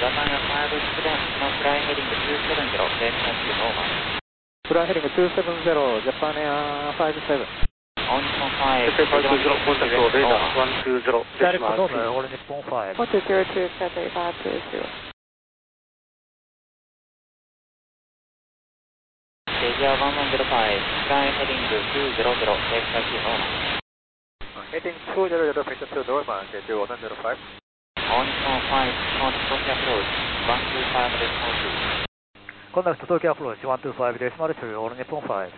Japan 5 student, no fly heading 270, vector to normal. Fly heading 270, Japan Air 57. On Nippon 5, Delta 50, contact radar 120, Direct decimal normal, 2. all Nippon 5. 4202, Cathay 520. Asia 1105, fly heading 200, vector to normal. Heading 200, vector to normal, JT 105. On Nippon 5, contact Tokyo approach, 125 decimal 2. Contact Tokyo approach 125 decimal 2, all Nippon 5.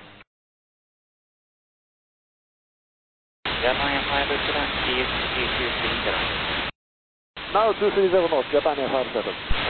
Japan 5 student, DSG 230. Now 230 knots, Japan Air 57.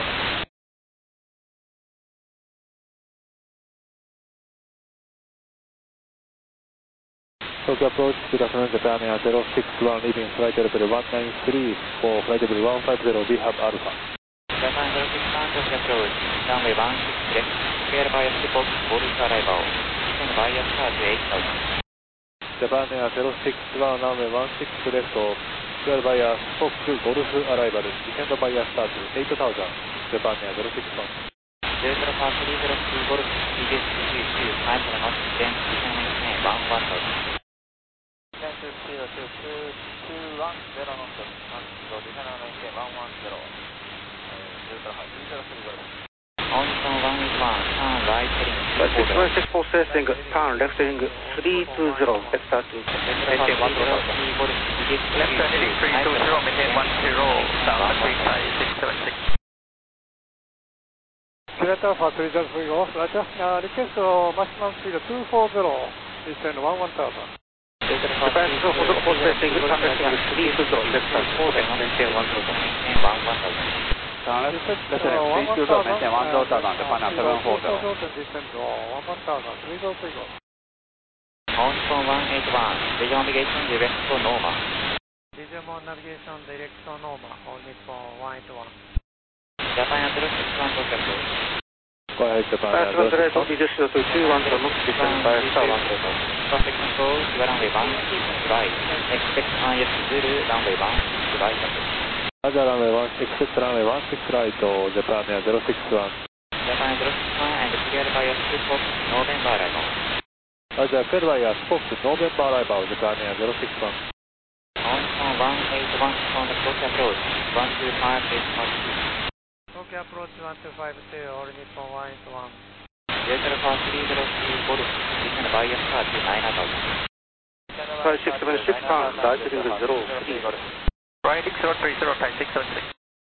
Tokyo approach, good afternoon, Japan Air 061, leaving flight level 193 for flight level 150, we have Alpha. Japan 061, Tokyo approach, runway 16 left, clear by Box, Golf arrival, descend by start 8000. Japan Air 061, runway 16 left, clear by Fox Golf arrival, descend by start 8000, Japan Air 061. Delta 302 Golf, DSG 2, 5 knots, then descend maintain 11000. 10 to 0 to 210 knots, so descend maintain 110. Delta 303 Golf. On Nippon 181, turn right heading 240. 664 setting, turn left heading 320, vector to maintain 1 0. Left heading 320, maintain 1 0, down the green side 676. Delta Alpha 303 Golf, Roger. Request maximum speed 240, descend 1000. Japan 240 setting, turn left heading 320, vector to maintain 1 0. Left heading 320, maintain 1000, Japan Air 740. Descend 1000, 303 Golf. On Nippon 181, visual navigation direct to normal. Visual navigation direct to normal, on Nippon 181. Japan Air 061 Tokyo approach. Go ahead, Japan Air 061, 061. 210 knots, descend by star 1 0. Traffic control, runway 16 right. Expect IS Zulu, runway 16 right. Roger, runway 16, expect runway 16 right, Japan Air 061. Japan Air 061 and cleared by Fox, November arrival. Roger, cleared by Fox, November arrival, Japan Air 061. On Nippon 181, contact Tokyo approach, 125 decimal 2. Tokyo approach 1252, all Nippon 181. Delta 303 Golf, descend by start 9000. 5676, turn right heading 03. Right 6030, type 606.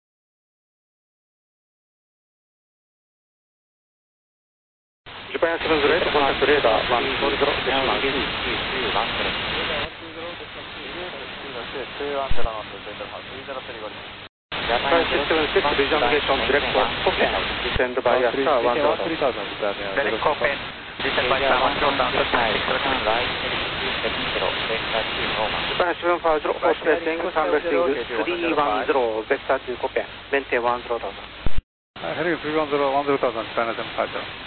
Japan 708, contact radar 120, decimal 2. 5676, visual navigation direct to Copen, descend by star 1 0. Direct Copen, descend by star 1 0, down to 606. Right heading 270, vector to normal. Japan 750, post setting, turn left heading 310, vector to Copen, maintain 1 0,000. Heading 310, 10,000, Japan 750.